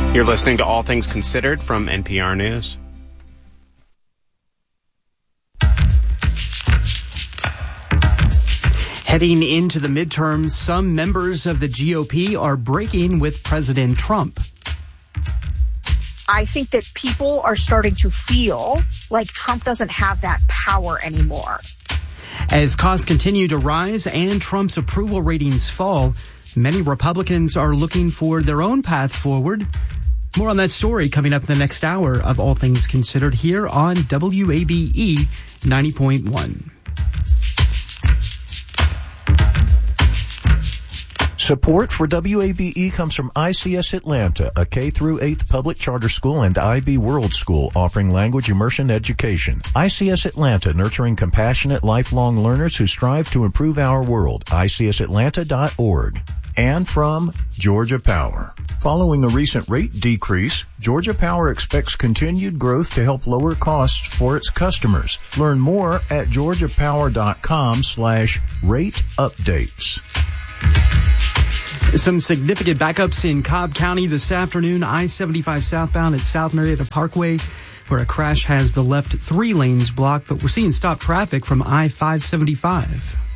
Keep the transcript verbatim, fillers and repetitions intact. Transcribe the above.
You're listening to All Things Considered from N P R News. Heading into the midterms, some members of the G O P are breaking with President Trump. I think that people are starting to feel like Trump doesn't have that power anymore. As costs continue to rise and Trump's approval ratings fall, many Republicans are looking for their own path forward. More on that story coming up in the next hour of All Things Considered here on W A B E ninety point one. Support for W A B E comes from I C S Atlanta, a K through eighth public charter school, and I B World School offering language immersion education. I C S Atlanta, nurturing compassionate, lifelong learners who strive to improve our world. I C S Atlanta dot org. And from Georgia Power. Following a recent rate decrease, Georgia Power expects continued growth to help lower costs for its customers. Learn more at georgia power dot com slash rate updates. Some significant backups in Cobb County this afternoon. I seventy-five southbound at South Marietta Parkway, where a crash has the left three lanes blocked, but we're seeing stop traffic from I five seventy-five.